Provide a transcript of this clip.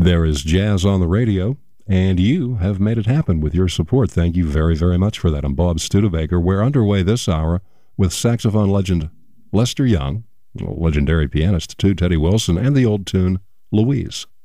There is jazz on the radio, and you have made it happen with your support. Thank you very, very much for that. I'm Bob Studebaker. We're underway this hour with saxophone legend Lester Young, a legendary pianist too, Teddy Wilson, and the old tune, Louise.